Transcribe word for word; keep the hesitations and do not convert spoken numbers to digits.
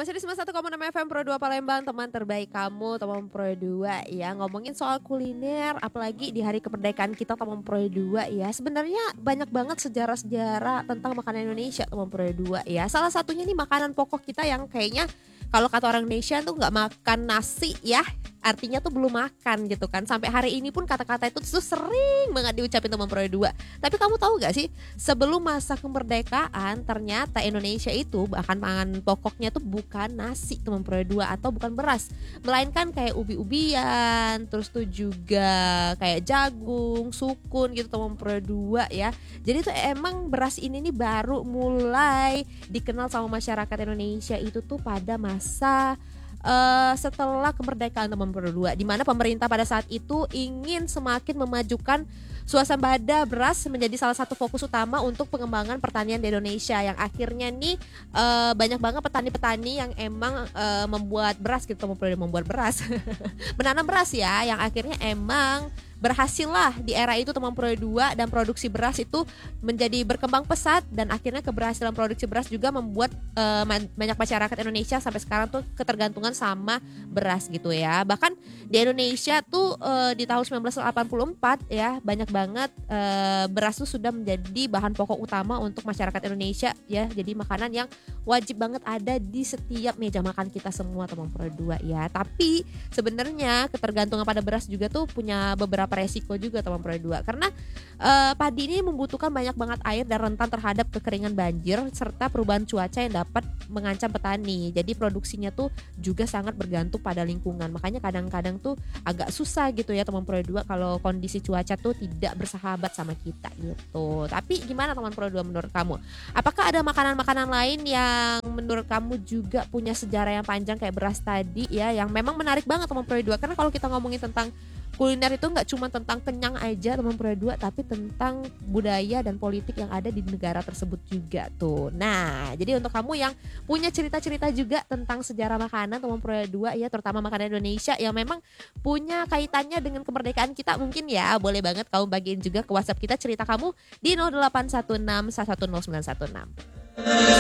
Masih di sembilan puluh satu koma enam F M Pro dua Palembang, teman terbaik kamu, teman Pro dua ya. Ngomongin soal kuliner, apalagi di hari kemerdekaan kita teman Pro dua ya. Sebenarnya banyak banget sejarah-sejarah tentang makanan Indonesia teman Pro dua ya. Salah satunya nih makanan pokok kita yang kayaknya kalau kata orang Indonesia tuh nggak makan nasi ya, artinya tuh belum makan gitu kan. Sampai hari ini pun kata-kata itu tuh sering banget diucapin teman Pro dua. Tapi kamu tahu gak sih, sebelum masa kemerdekaan ternyata Indonesia itu bahkan pangan pokoknya tuh bukan nasi teman Pro dua atau bukan beras, melainkan kayak ubi-ubian, terus tuh juga kayak jagung, sukun gitu teman Pro dua ya. Jadi tuh emang beras ini nih baru mulai dikenal sama masyarakat Indonesia itu tuh pada masa Uh, setelah kemerdekaan teman Pro dua, di mana pemerintah pada saat itu ingin semakin memajukan swasembada beras menjadi salah satu fokus utama untuk pengembangan pertanian di Indonesia, yang akhirnya nih uh, banyak banget petani-petani yang emang uh, membuat beras gitu, teman Pro dua membuat beras menanam beras ya, yang akhirnya emang berhasil lah di era itu teman Pro dua, dan produksi beras itu menjadi berkembang pesat, dan akhirnya keberhasilan produksi beras juga membuat uh, banyak masyarakat Indonesia sampai sekarang tuh ketergantungan sama beras gitu ya. Bahkan di Indonesia tuh uh, di tahun sembilan belas delapan puluh empat ya, banyak banget uh, beras tuh sudah menjadi bahan pokok utama untuk masyarakat Indonesia ya. Jadi makanan yang wajib banget ada di setiap meja makan kita semua teman Pro dua ya. Tapi sebenarnya ketergantungan pada beras juga tuh punya beberapa resiko juga teman Pro dua, karena uh, padi ini membutuhkan banyak banget air dan rentan terhadap kekeringan banjir serta perubahan cuaca yang dapat mengancam petani. Jadi produksinya tuh juga sangat bergantung pada lingkungan. Makanya kadang-kadang tuh agak susah gitu ya teman Pro dua kalau kondisi cuaca tuh tidak bersahabat sama kita gitu. Tapi gimana teman Pro dua menurut kamu? Apakah ada makanan-makanan lain yang menurut kamu juga punya sejarah yang panjang kayak beras tadi ya, yang memang menarik banget teman Pro dua? Karena kalau kita ngomongin tentang kuliner itu nggak cuma tentang kenyang aja teman Pro dua, tapi tentang budaya dan politik yang ada di negara tersebut juga tuh. Nah, jadi untuk kamu yang punya cerita-cerita juga tentang sejarah makanan teman Pro dua ya, terutama makanan Indonesia yang memang punya kaitannya dengan kemerdekaan kita mungkin ya, boleh banget kamu bagiin juga ke WhatsApp kita cerita kamu di nol delapan satu enam satu satu nol sembilan satu enam.